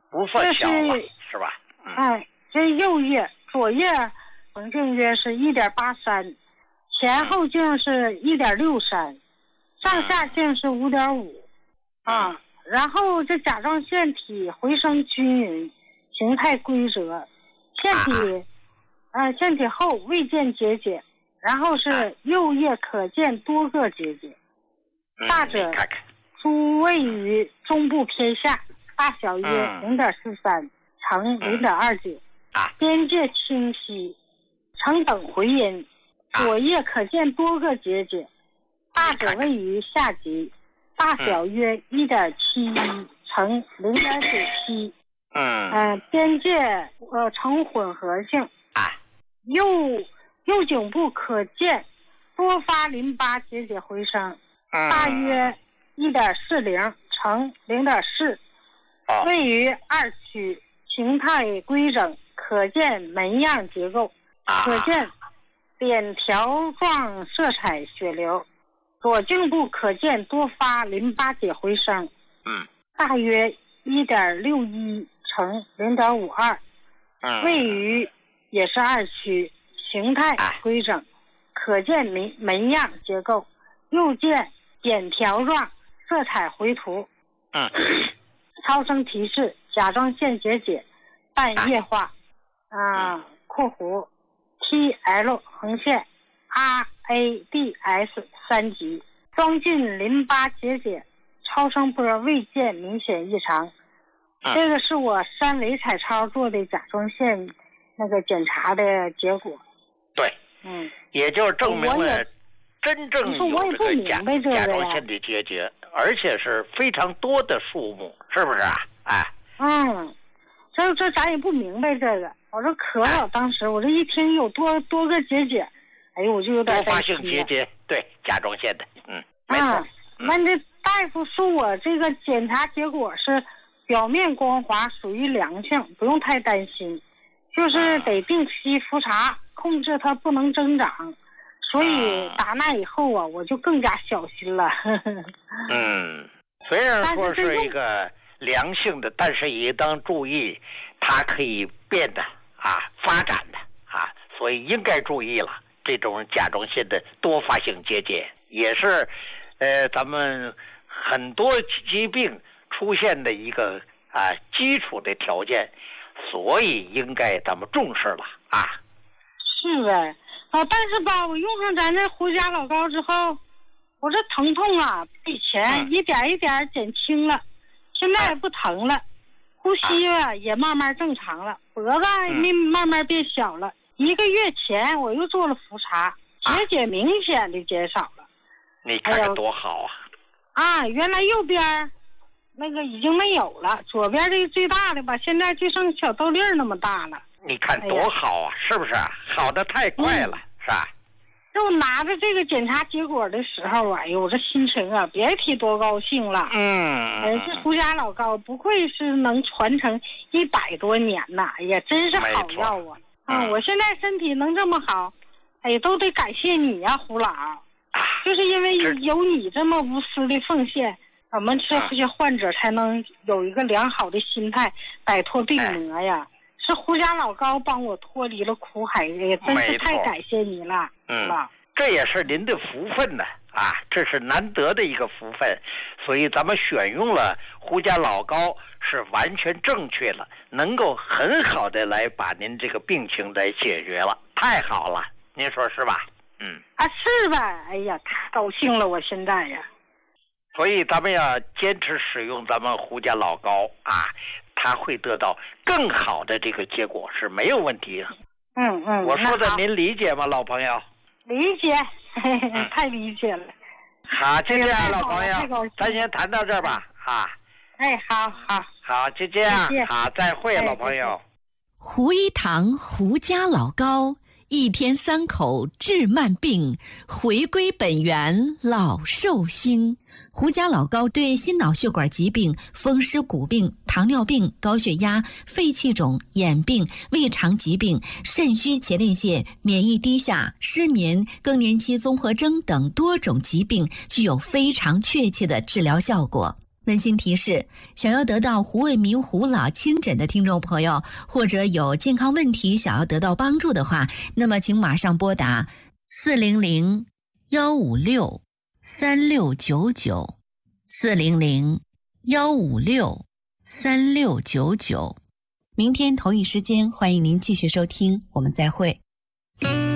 不算小了，是吧？ 这右叶左叶横径约是1.83，前后径是1.63，上下径是5.5然后这甲状腺体回声均匀，形态规则，腺体后未见结节，然后是右叶可见多个结节，大者诸位于中部偏下，大小约0.43乘0.29，边界清晰，呈等回音，左叶可见多个结节，大者位于下极，大小约1.71乘0.97，边界呈混合性，右颈部可见多发淋巴结节回声，大约1.40乘0.4，位于2区，形态规整，可见门样结构，可见扁条状色彩血流，左颈部可见多发淋巴结回声，大约1.61乘0.52，位于也是2区，形态规整，可见门样结构，右见扁条状色彩回图。超声提示甲状腺结节半液化括弧 TL 横线 RADS 3级，装进淋巴结节，超声波未见明显异常。这个是我3维彩超做的甲状腺那个检查的结果。 对，也就是证明了真正有这个甲状腺的结节，而且是非常多的数目，是不是啊？ 这咱也不明白这个，我说可了，当时我这一听有多个结节，哎呦，我就有点多发性结节，对，甲状腺的，没错。 那这大夫说我这个检查结果是表面光滑，属于良性，不用太担心，就是得定期复查，控制它不能增长。所以打那以后啊，我就更加小心了。 虽然说是一个良性的，但是也当注意，它可以变的发展的所以应该注意了。这种甲状腺的多发性结节也是咱们很多疾病出现的一个基础的条件，所以应该咱们重视了是呗。但是吧，我用上咱这胡甲老膏之后，我这疼痛比以前一点一点减轻了，现在也不疼了，呼吸也慢慢正常了，脖子慢慢变小了。1个月前我又做了复查，结节明显的减少了。 你看看多好原来右边那个已经没有了，左边这个最大的吧，现在就剩小豆粒那么大了。 你看多好是不是？好的太快了，是吧？ 就我拿着这个检查结果的时候哎呦，我这心情别提多高兴了。这胡甲老膏不愧是能传承100多年呐，也真是好药我现在身体能这么好，都得感谢你呀，胡老。就是因为有你这么无私的奉献，我们这些患者才能有一个良好的心态，摆脱病魔呀。是胡甲老膏帮我脱离了苦海，也真是太感谢你了。 这也是您的福分呢这是难得的一个福分，所以咱们选用了胡甲老膏是完全正确了，能够很好的来把您这个病情来解决了，太好了，您说是吧？ 是吧？哎呀，太高兴了，我现在呀。 所以咱们要坚持使用咱们胡甲老膏它会得到更好的这个结果是没有问题的。我说的您理解吗，老朋友？ 理解，太理解了。 好，就这样，老朋友，咱先谈到这儿吧。好，就这样。好，再会，老朋友。 胡一堂胡甲老膏，1天3口治慢病，回归本源老寿星。胡甲老膏对心脑血管疾病、风湿骨病、糖尿病、高血压、肺气肿、眼病、胃肠疾病、肾虚前列腺、免疫低下、失眠、更年期综合征等多种疾病具有非常确切的治疗效果。 温馨提示：想要得到胡卫民胡老亲诊的听众朋友，或者有健康问题想要得到帮助的话，那么请马上拨打400-156-3699，400-156-3699。明天同一时间，欢迎您继续收听，我们再会。